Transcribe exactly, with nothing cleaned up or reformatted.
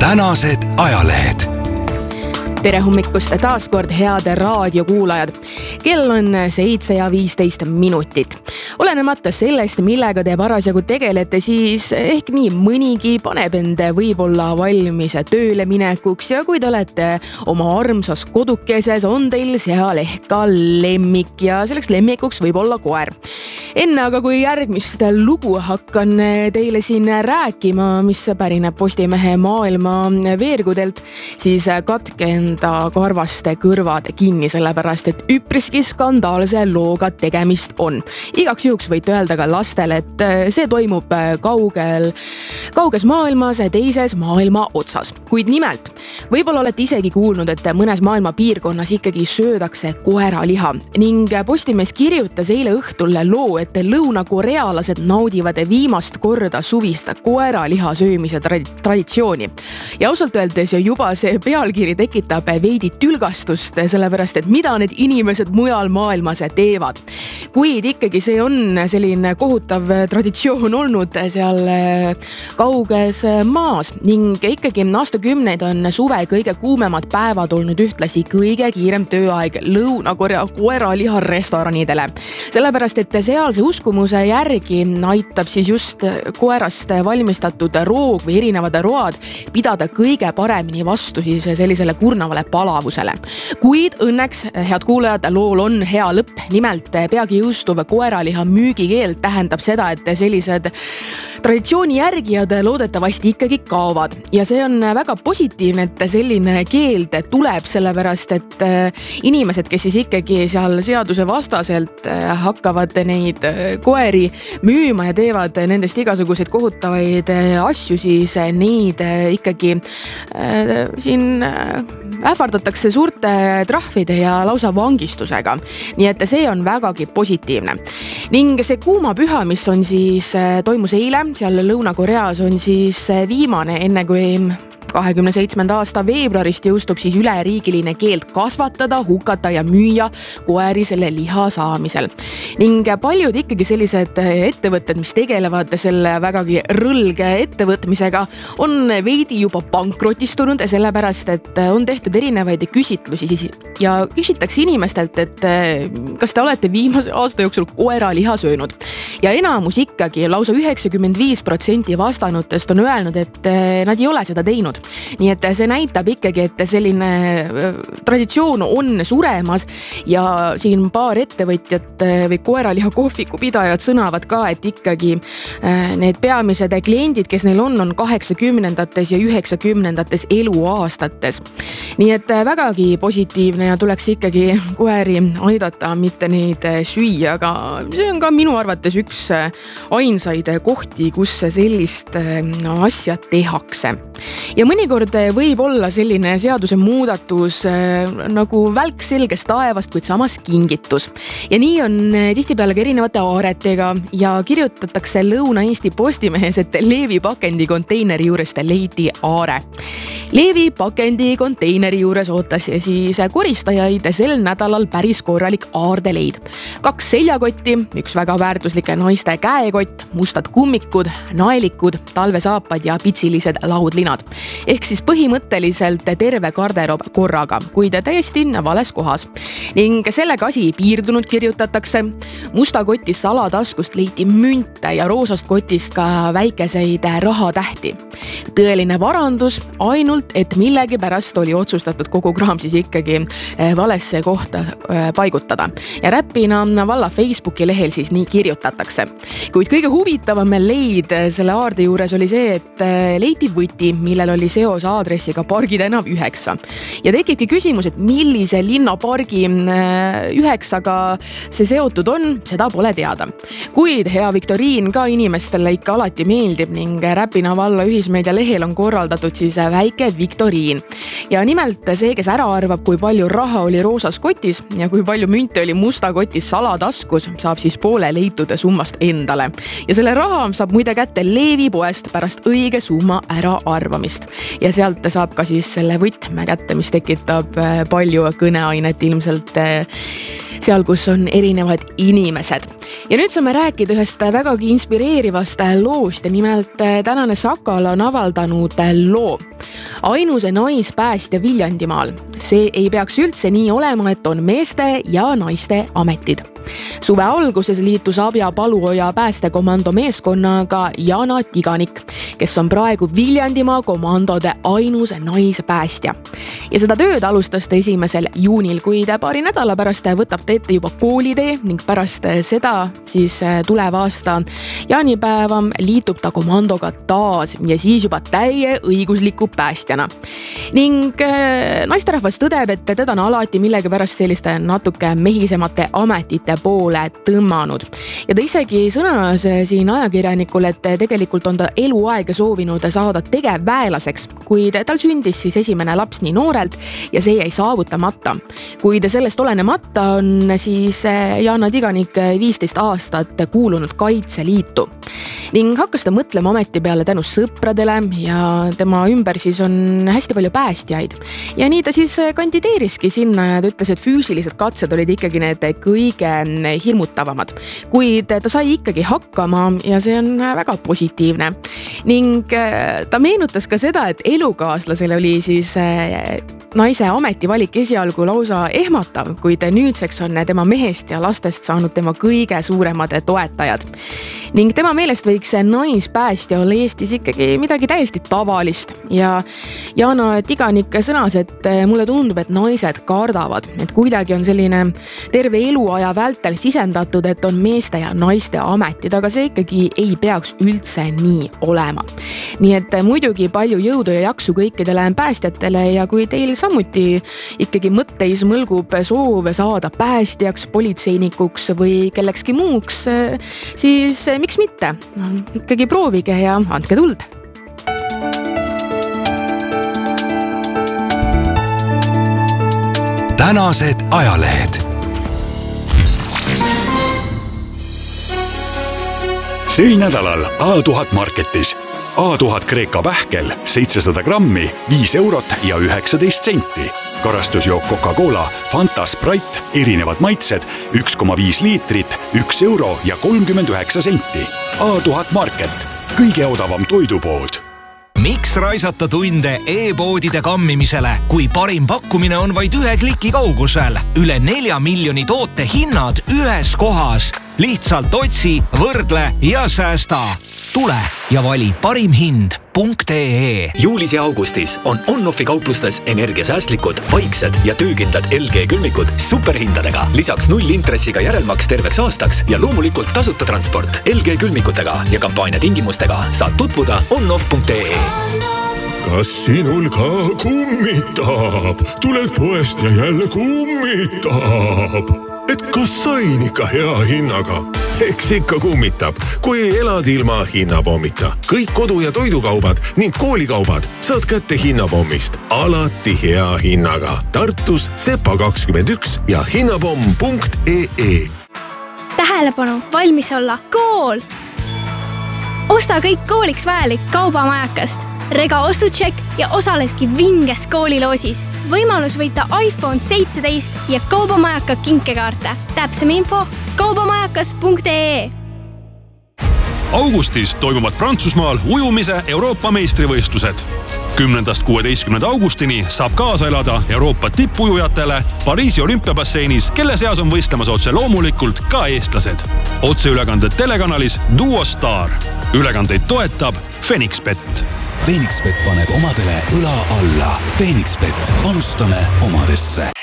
tänased ajalehed. Tere hommikust taas kord head raadiokuulajad. Kell on seitse ja viisteist minutit. Olenemata sellest, millega te parasjagu tegelete, siis ehk nii mõnigi paneb ende võib-olla valmis tööle minekuks ja kui te olete oma armsas kodukeses, on teil seal ehk ka lemmik ja selleks lemmikuks võib olla koer. Enne aga kui järgmist lugu hakkan teile siin rääkima, mis pärineb Postimehe maailma veergudelt, siis katke enda karvaste kõrvad kinni, sellepärast et üpriski skandaalse looga tegemist on. Igaks juhuks võite öelda ka lastele, et see toimub kaugel, kauges maailmas, teises maailma otsas. Kuid nimelt, võib-olla olete isegi kuulnud, et mõnes maailma piirkonnas ikkagi söödakse koeraliha ning Postimees kirjutas eile õhtul loo, et lõunakorealased naudivad viimast korda suvist koeraliha söömise traditsiooni. Ja ausalt öeldes juba see pealkiri tekitab veidi tülgastust, sellepärast et mida need inimesed mujal maailmas teevad. Kuid ikkagi see on selline kohutav traditsioon olnud seal kauges maas ning ikkagi aastakümneid on suve kõige kuumemad päevad olnud ühtlasi kõige kiirem tööaeg Lõuna-Korea koeraliha restoranidele. Sellepärast, et sealse uskumuse järgi aitab siis just koerast valmistatud roog või erinevad road pidada kõige paremini vastu siis sellisele kurnavale palavusele. Kuid õnneks, head kuulajad, lool on hea lõpp. Nimelt peagi jõustuv koeraliha müügikeeld tähendab seda, et sellised traditsiooni järgijad loodetavasti ikkagi kaovad. Ja see on väga positiivne, et selline keeld tuleb, sellepärast et inimesed, kes siis ikkagi seal seaduse vastaselt hakkavad neid koeri müüma ja teevad nendest igasuguseid kohutavaid asju, siis neid ikkagi äh, siin ähvardatakse suurte trahvide ja lausa vangistusega. Nii et see on vägagi positiivne. Ning see kuuma püha, mis on siis toimus eile, seal Lõuna-Koreas on siis viimane enne kui kahekümne seitsmenda aasta veebruarist jõustub siis üleriigiline keeld kasvatada, hukata ja müüa koeri selle liha saamisel. Ning paljud ikkagi sellised ettevõtted, mis tegelevad selle vägagi rõlge ettevõtmisega, on veidi juba pankrotistunud, sellepärast et on tehtud erinevaid küsitlusi siis ja küsitakse inimestelt, et kas te olete viimase aasta jooksul koeraliha söönud. Ja enamus ikkagi, lausa üheksakümmend viis protsenti vastanutest on öelnud, et nad ei ole seda teinud. Nii et see näitab ikkagi, et selline traditsioon on suremas ja siin paar ettevõtjat või koeraliha kohviku pidajad sõnavad ka, et ikkagi need peamised kliendid, kes neil on, on kaheksakümnendates ja üheksakümnendates eluaastates. Nii et vägagi positiivne ja tuleks ikkagi koeri aidata, mitte neid süüa, aga see on ka minu arvates üks ainsaid kohti, kus sellist asja tehakse. Ja mõnikord võib olla selline seaduse muudatus nagu välk selgest taevast, kuid samas kingitus. Ja nii on tihtipeale ka erinevate aaretega ja kirjutatakse Lõuna-Eesti Postimehes, et Leevi pakendi konteineri juurest leiti aare. Leevi pakendi konteineri juures ootas siis koristajaid sel nädalal päris korralik aardeleid. Kaks seljakotti, üks väga väärtuslike naiste käekott, mustad kummikud, naelikud, talvesaapad ja pitsilised laudlinad. Ehk siis põhimõtteliselt terve garderoob korraga, kuid täiesti vales kohas. Ning sellega asi ei piirdunud, kirjutatakse. Musta koti salataskust leiti münte ja roosast kotist ka väikeseid rahatähti. Tõeline varandus, ainult et millegi pärast oli otsustatud kogu kraam siis ikkagi valesse kohta paigutada. Ja Räpina valla Facebooki lehel siis nii kirjutatakse. Kuid kõige huvitavam leid selle aarde juures oli see, et leiti võti, millel oli seos aadressiga Pargi tänav üheksa. Ja tekibki küsimus, et millise linnapargi üheksaga see seotud on, seda pole teada. Kuid hea viktoriin ka inimestele ikka alati meeldib ning Räpina valla ühismeedia lehel on korraldatud siis väike viktoriin. Ja nimelt see, kes ära arvab, kui palju raha oli roosas kotis ja kui palju münte oli musta kotis salataskus, saab siis poole leitud summast endale. Ja selle raha saab muide kätte Leevi poest pärast õige summa ära arvamist. Ja sealt saab ka siis selle võtme kätte, mis tekitab palju kõneainet ilmselt seal, kus on erinevad inimesed. Ja nüüd saame rääkida ühest vägagi inspireerivast loost ja nimelt tänane Sakala on avaldanud loo. ainus naispäästja Viljandimaal. See ei peaks üldse nii olema, et on meeste ja naiste ametid. Suve alguses liitus Abja Paluoja päästekomando meeskonnaga Jana Tiganik, kes on praegu Viljandimaa komandode ainus naispäästja. Ja seda tööd alustas ta esimesel juunil, kuid paari nädala pärast võtab ta ette juba koolitee ning pärast seda siis tuleva aasta jaanipäeva liitub ta komandoga taas ja siis juba täie õigusliku päästjana. Ning naisterahvas tõdeb, et teda on alati millegi pärast selliste natuke mehisemate ametite poole tõmmanud. Ja ta isegi sõnas siin ajakirjanikul, et tegelikult on ta eluaega soovinud saada tegevväelaseks, kuid tal sündis siis esimene laps nii noorelt ja see jäi saavutamata. Kuid sellest olenemata on siis Jana Tiganik viisteist aastat kuulunud Kaitseliitu ning hakkas ta mõtlema ameti peale tänu sõpradele ja tema ümber siis on hästi palju päästjaid. Ja nii ta siis kandideeriski sinna ja ta ütles, et füüsilised katsed olid ikkagi need kõige hirmutavamad, kuid ta sai ikkagi hakkama ja see on väga positiivne. Ning ta meenutas ka seda, et elukaaslasele oli siis naise ametivalik esialgu lausa ehmatav, kuid nüüdseks on tema mehest ja lastest saanud tema kõige suuremad toetajad. Ning tema meelest võiks naispäästja olla Eestis ikkagi midagi täiesti tavalist ja Jana Tiganik sõnas, et mulle tundub, et naised kardavad, et kuidagi on selline terve eluaja vältel sisendatud, et on meeste ja naiste ametid, aga see ikkagi ei peaks üldse nii olema. Nii et muidugi palju jõudu ja jaksu kõikidele päästjatele ja kui teil samuti ikkagi mõtteis mõlgub soov saada päästjaks, politseinikuks või kellekski muuks, siis miks mitte? No, ikkagi proovige ja andke tuld. Tänased ajalehed. Sel nädalal A tuhat Marketis. A tuhat Kreeka pähkel seitsesada grammi, viis eurot ja üheksateist senti. Karastusjook Coca-Cola, Fanta, Sprite, erinevad maitsed, üks koma viis liitrit, üks euro ja kolmkümmend üheksa senti. A tuhat Market, kõige odavam toidupood. Miks raisata tunde e-poodide kammimisele, kui parim pakkumine on vaid ühe kliki kaugusel? Üle nelja miljoni toote hinnad ühes kohas. Lihtsalt otsi, võrdle ja säästa. Tule ja vali parim hind punkt ee. Juulis ja augustis on On-Offi kauplustes energiasäästlikud, vaiksed ja töökindlad L G külmikud superhindadega. Lisaks null intressiga järelmaks terveks aastaks ja loomulikult tasuta transport L G külmikutega ja kampaania tingimustega saad tutvuda on-off punkt ee. Kas sinul ka kummitab? Tuled poest ja jälle kummitab. Et kas sain ikka hea hinnaga? Eks ikka kummitab, kui elad ilma hinnapommita. Kõik kodu- ja toidukaubad ning koolikaubad saad kätte hinnapommist. Alati hea hinnaga. Tartus Sepa kakskümmend üks ja hinnapomm punkt ee. Tähelepanu, valmis olla kool! Osta kõik kooliks vajalik kaubamajakast. Rega ostutšek ja osaledki vinges kooliloosis. Võimalus võita iPhone seitseteist ja kaubamajaka kinkekaarte. Täpsem info kaubamajakas punkt ee. Augustis toimuvad Prantsusmaal ujumise Euroopa meistrivõistlused. kümnendast kuueteistkümnenda augustini saab kaasa elada Euroopa tippujujatele Pariisi olümpiabasseinis, kelle seas on võistlemas otse loomulikult ka eestlased. Otseülekanded telekanalis Duo Star. Ülekandeid toetab Fenixbet. Fenixbet paneb omadele õla alla. Fenixbet, panustame omadesse.